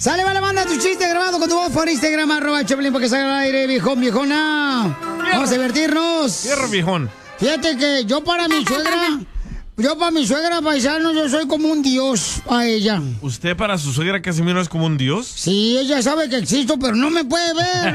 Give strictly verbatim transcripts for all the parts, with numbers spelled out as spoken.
Sale, vale, manda tu chiste grabado con tu voz por Instagram, arroba Choplin, porque salga al aire, viejón, viejona. Vamos a divertirnos. Cierra, viejón. Fíjate que yo para mi suegra, yo para mi suegra paisano, yo soy como un dios a ella. ¿Usted para su suegra Casimiro es como un dios? Sí, ella sabe que existo, pero no me puede ver.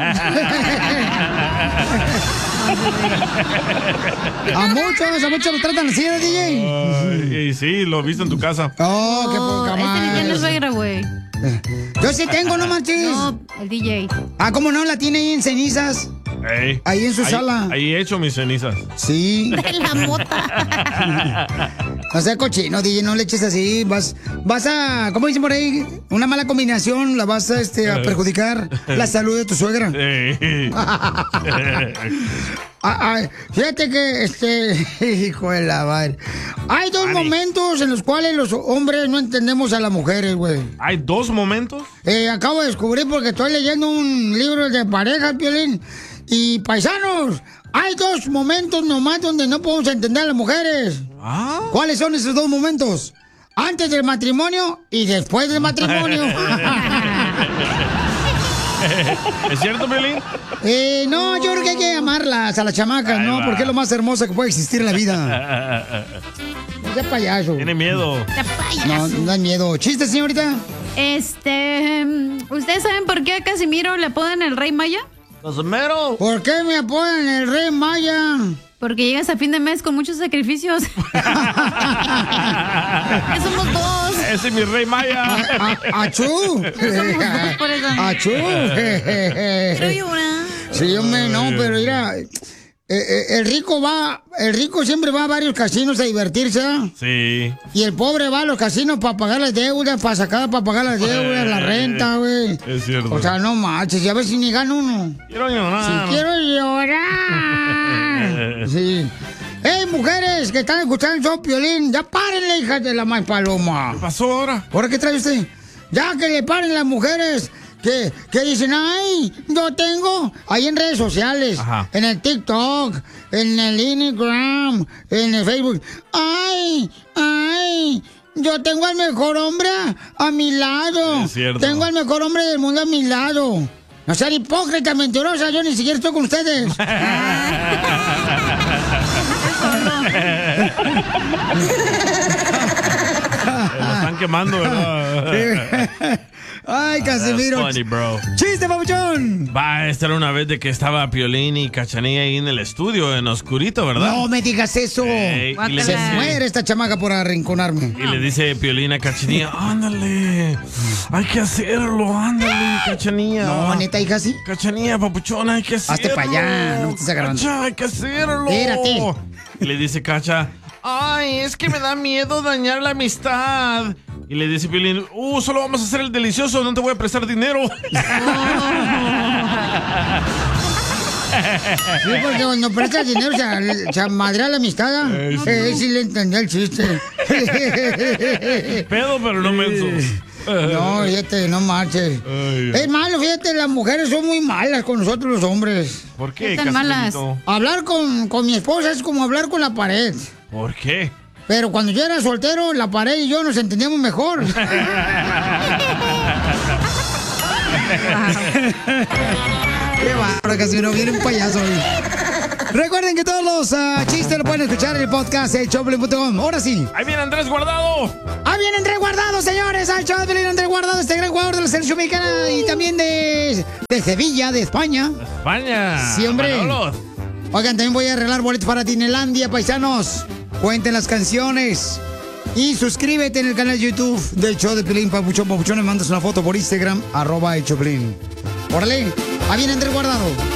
A muchos, a muchos lo tratan así, ¿eh, D J? Ay, sí, lo he visto en tu casa. Oh, qué poca Este madre. ni tiene suegra, güey. Yo sí tengo, no manches. No, el D J. Ah, ¿cómo no? La tiene ahí en cenizas. Ey, Ahí en su ahí, sala. Ahí he hecho mis cenizas. Sí. La mota. No sea cochino, D J, no le eches así. Vas, vas a, ¿cómo dicen por ahí? Una mala combinación, la vas a, este, a perjudicar la salud de tu suegra. Ey. Ah, ah, fíjate que, este, hijo de la madre. Hay dos Ani. momentos en los cuales los hombres no entendemos a las mujeres, güey. ¿Hay dos momentos? Eh, acabo de descubrir porque estoy leyendo un libro de parejas, Piolín. Y paisanos, hay dos momentos nomás donde no podemos entender a las mujeres. Ah. ¿Cuáles son esos dos momentos? Antes del matrimonio y después del matrimonio. ¿Es cierto, Piolín? Eh, no, yo creo que hay que amarlas a las chamacas, Ahí ¿no? va. Porque es lo más hermoso que puede existir en la vida. No sea payaso. Tiene miedo. No, no hay miedo. ¿Chiste, señorita? Este. ¿Ustedes saben por qué a Casimiro le apodan el Rey Maya? Casimiro. ¿Por qué me apodan el Rey Maya? Porque llegas a fin de mes con muchos sacrificios. Que somos dos. Ese es mi Rey Maya. A- a- ¡Achú! Somos dos por eso. ¡Achú! Quiero llorar. Sí, hombre, no, pero mira, eh, eh, el rico va, el rico siempre va a varios casinos a divertirse, ¿eh? Sí. Y el pobre va a los casinos para pagar las deudas, para sacar, para pagar las deudas, la renta, güey. Es cierto. O sea, no manches, y a ver si ni gana uno. Quiero llorar. Si quiero llorar. Sí. ¡Ey, mujeres que están escuchando el show, Piolín! ¡Ya párenle, hijas de la más paloma! ¿Qué pasó ahora? ¿Ahora qué trae usted? Ya que le paren las mujeres que, que dicen, ay, yo tengo ahí en redes sociales, Ajá. en el TikTok, en el Instagram, en el Facebook. Ay, ay, yo tengo al mejor hombre a, a mi lado. Es cierto. Tengo al mejor hombre del mundo a mi lado. No sean hipócritas, mentirosas, yo ni siquiera estoy con ustedes. Lo están quemando, ¿verdad? Ay, Casimiro. That's funny, bro. ¡Chiste, papuchón! Va, esta era una vez de que estaba Piolín y Cachanilla ahí en el estudio, en oscurito, ¿verdad? No me digas eso. Ey, y, le Se dice, muere esta chamaca por arrinconarme. y le dice Piolín a Cachanilla, ándale, hay que hacerlo, ándale, Cachanilla. No, neta, hija, sí. Cachanilla, papuchón, hay que hacerlo. Hazte pa' allá, no me estés agarrando. Cacha, hay que hacerlo. Espérate. Y le dice Cacha, ay, es que me da miedo dañar la amistad. Y le dice Piolín, uh, solo vamos a hacer el delicioso, no te voy a prestar dinero. Sí, porque cuando prestas dinero se, se madrea la amistad. ¿eh? Eh, sí. Eh, sí le entendí el chiste. Pedo, pero no menso. No, fíjate, no marches. Ay, Es malo, fíjate, las mujeres son muy malas con nosotros los hombres. ¿Por ¿Qué qué, tan malas? Casimiro? Hablar con, con mi esposa es como hablar con la pared. ¿Por qué? Pero cuando yo era soltero, la pared y yo nos entendíamos mejor. ¡Qué bárbaro, Casimiro! Viene un payaso hoy. Recuerden que todos los uh, chistes lo pueden escuchar en el podcast el Choplin punto com. Ahora sí. ¡Ahí viene Andrés Guardado! ¡Ah, viene Andrés Guardado, señores! ¡Al Choplin, Andrés Guardado, este gran jugador de la selección mexicana y también de, de Sevilla, de España! España. Sí, hombre. Manolos. Oigan, también voy a arreglar boletos para Dinelandia, paisanos. Cuenten las canciones. Y suscríbete en el canal de YouTube del show de Piolín, Papuchón. Papuchón, me mandas una foto por Instagram, arroba el Choplin. Órale, ahí viene Andrés Guardado.